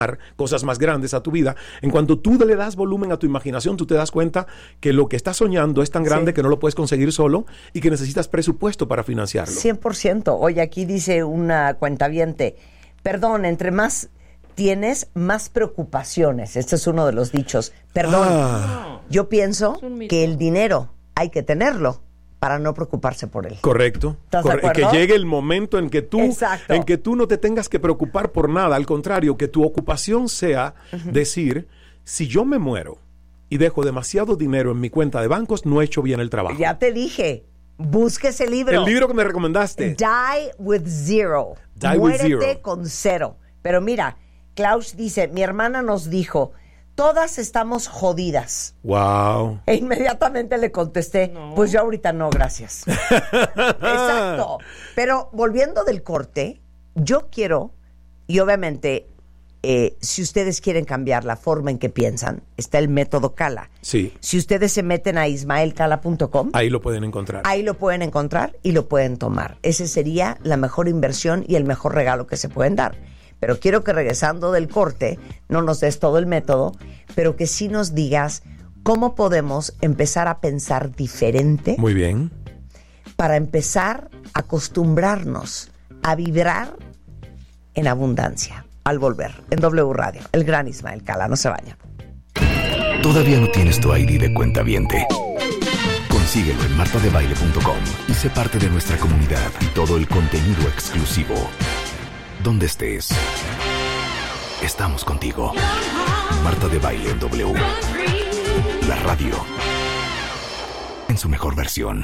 cosas más grandes a tu vida. En cuanto tú le das volumen a tu imaginación, tú te das cuenta que lo que estás soñando es tan grande que no lo puedes conseguir solo y que necesitas presupuesto para financiarlo. 100%. Oye, aquí dice una cuentaviente, perdón, entre más tienes, más preocupaciones. Este es uno de los dichos. Perdón, yo pienso que el dinero hay que tenerlo para no preocuparse por él. Correcto. ¿Estás de acuerdo? Que llegue el momento en que tú no te tengas que preocupar por nada. Al contrario, que tu ocupación sea decir, si yo me muero y dejo demasiado dinero en mi cuenta de bancos, no he hecho bien el trabajo. Ya te dije, busque ese libro. El libro que me recomendaste. Die with Zero. Muérete con cero. Pero mira, Klaus dice, mi hermana nos dijo, todas estamos jodidas. Wow. E inmediatamente le contesté, pues yo ahorita no, gracias. Exacto. Pero volviendo del corte, yo quiero, y obviamente, si ustedes quieren cambiar la forma en que piensan, está el método Cala. Sí. Si ustedes se meten a ismaelcala.com, ahí lo pueden encontrar. Ahí lo pueden encontrar y lo pueden tomar. Ese sería la mejor inversión y el mejor regalo que se pueden dar. Pero quiero que regresando del corte, no nos des todo el método, pero que sí nos digas cómo podemos empezar a pensar diferente. Muy bien. Para empezar a acostumbrarnos a vibrar en abundancia. Al volver, en W Radio, el gran Ismael Cala, no se vayan. ¿Todavía no tienes tu ID de cuentaviente? Consíguelo en martadebaile.com y sé parte de nuestra comunidad y todo el contenido exclusivo. Donde estés, estamos contigo. Marta de Baile en W. La radio en su mejor versión.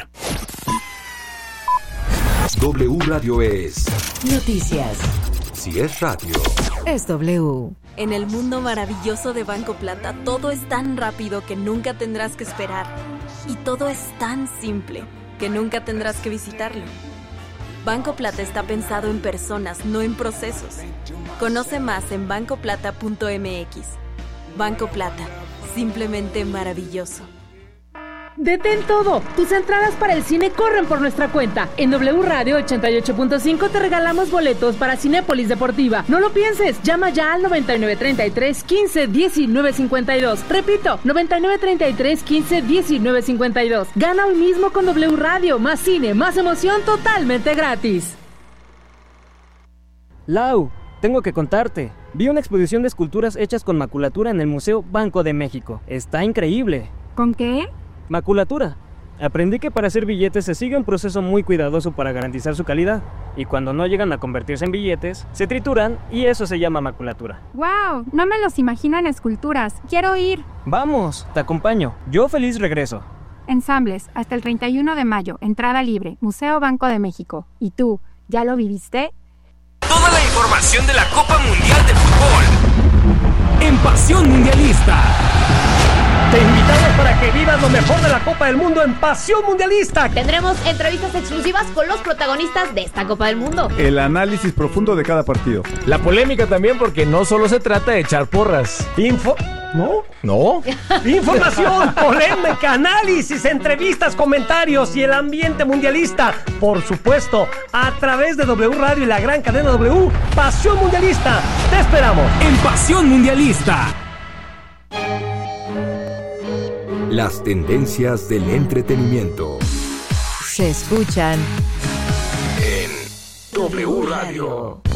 W Radio es noticias. Si es radio, es W. En el mundo maravilloso de Banco Plata, todo es tan rápido que nunca tendrás que esperar. Y todo es tan simple que nunca tendrás que visitarlo. Banco Plata está pensado en personas, no en procesos. Conoce más en bancoplata.mx. Banco Plata, simplemente maravilloso. Detén todo. Tus entradas para el cine corren por nuestra cuenta. En W Radio 88.5 te regalamos boletos para Cinépolis Deportiva. No lo pienses. Llama ya al 9933 15 19 52. Repito, 9933 15 19 52. Gana hoy mismo con W Radio. Más cine, más emoción, totalmente gratis. Lau, tengo que contarte. Vi una exposición de esculturas hechas con maculatura en el Museo Banco de México. Está increíble. ¿Con qué? Maculatura. Aprendí que para hacer billetes se sigue un proceso muy cuidadoso para garantizar su calidad. Y cuando no llegan a convertirse en billetes, se trituran y eso se llama maculatura. ¡Wow! No me los imagino en esculturas. ¡Quiero ir! Vamos, te acompaño. Yo feliz regreso. Ensambles, hasta el 31 de mayo. Entrada libre. Museo Banco de México. ¿Y tú, ya lo viviste? Toda la información de la Copa Mundial de Fútbol en Pasión Mundialista. Te invitamos para que vivas lo mejor de la Copa del Mundo en Pasión Mundialista. Tendremos entrevistas exclusivas con los protagonistas de esta Copa del Mundo. El análisis profundo de cada partido. La polémica también, porque no solo se trata de echar porras. ¿No? Información, polémica, análisis, entrevistas, comentarios y el ambiente mundialista. Por supuesto, a través de W Radio y la gran cadena W, Pasión Mundialista. Te esperamos en Pasión Mundialista. Las tendencias del entretenimiento se escuchan en W Radio.